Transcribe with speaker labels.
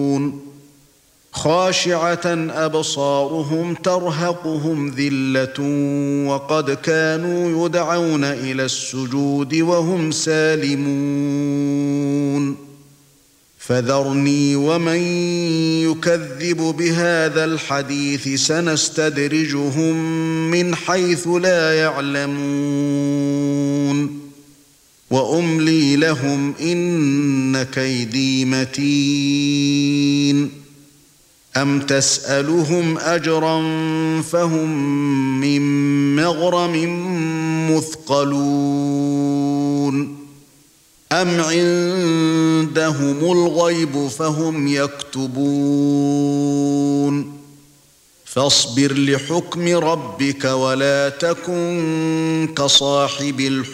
Speaker 1: خاشعة أبصارهم ترهقهم ذلة وقد كانوا يدعون إلى السجود وهم سالمون فذرني ومن يكذب بهذا الحديث سنستدرجهم من حيث لا يعلمون وأملي لهم إن كيدي متين أم تسألهم أجرا فهم من مغرم مثقلون أم عندهم الغيب فهم يكتبون فاصبر لحكم ربك ولا تكن كصاحب الحوت